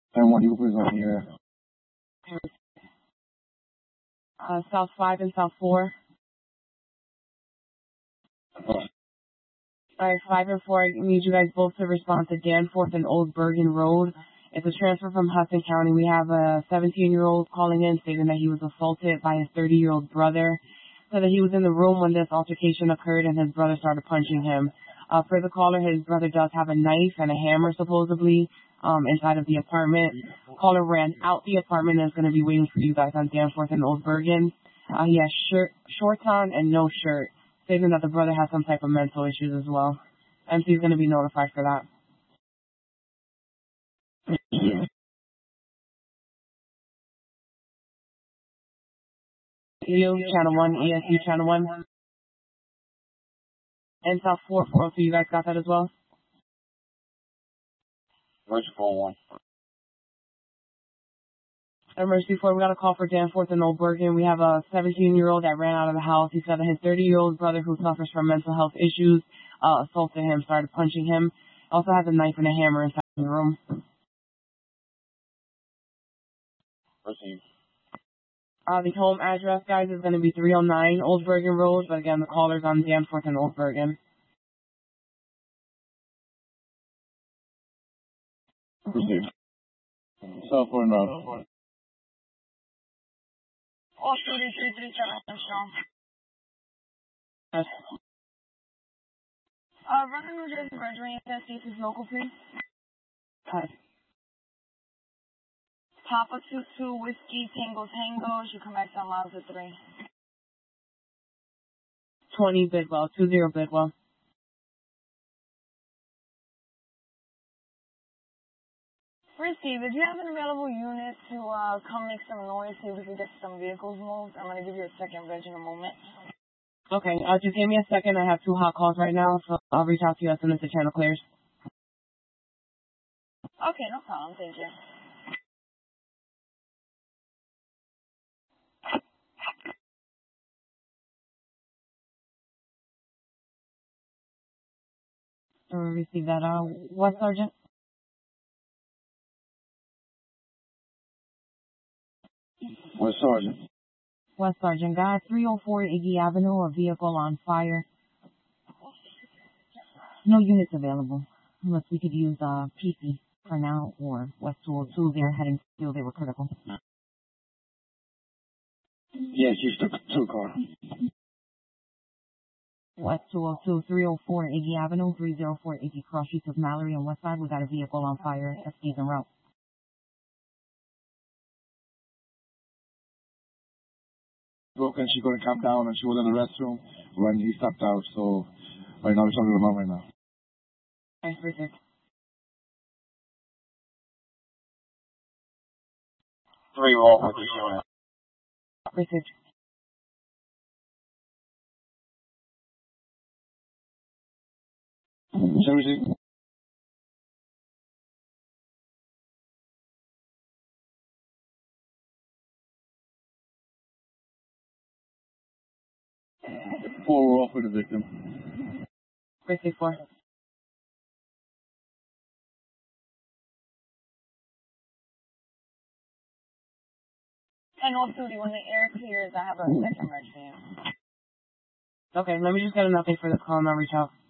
And what you please on here? South 5 and South 4. Alright, 5 and 4, I need you guys both to respond to Danforth and Old Bergen Road. It's a transfer from Hudson County. We have a 17-year-old calling in stating that he was assaulted by his 30-year-old brother. Said that he was in the room when this altercation occurred and his brother started punching him. For the caller, his brother does have a knife and a hammer supposedly inside of the apartment. Caller ran out the apartment and is going to be waiting for you guys on Danforth and Old Bergen. He has shorts on and no shirt, stating that the brother has some type of mental issues as well. MC is going to be notified for that. Channel 1, ESU Channel 1. And South 4, so you guys got that as well? Emergency 411. Emergency 4, we got a call for Danforth and Old Bergen. We have a 17-year-old that ran out of the house. He said that his 30-year-old brother, who suffers from mental health issues, assaulted him, started punching him. Also has a knife and a hammer inside the room. Proceed. The home address, guys, is going to be 309 Old Bergen Road, but again, the caller's on Danforth and Old Bergen. Proceed. South 4 North. All shooting 337 strong. Yes. Running New Jersey Regiment, see if it's local, please. Hi. Papa 22 Whiskey Tango Tango. Should come back to miles at 3. 20 Bidwell, 20 Bidwell. Receive. Did you have an available unit to come make some noise, see if we can get some vehicles moved? I'm going to give you a second, Reg, in a moment. Okay, just give me a second. I have 2 hot calls right now, so I'll reach out to you as soon as the channel clears. Okay, no problem. Thank you. Receive that. What, Sergeant? What Sergeant? West Sergeant, guy, 304 Iggy Avenue, a vehicle on fire. No units available, unless we could use PC for now, or West 202. They're heading still. They were critical. Yes, you took 2 car. West 202, 304 Iggy Avenue, 304 Iggy Cross Streets of Mallory on West Side. We got a vehicle on fire. SD's en route. Broken, she couldn't come down and she was in the restroom when he stepped out, so right now we're talking to the mom right now. Thanks, Richard. 3 roll with the unit. Richard. Seriously? Four were off with the victim. Richard 4. And off duty, when the air clears, I have a second Reg for you. Okay, let me just get an update for the call and I'll reach out.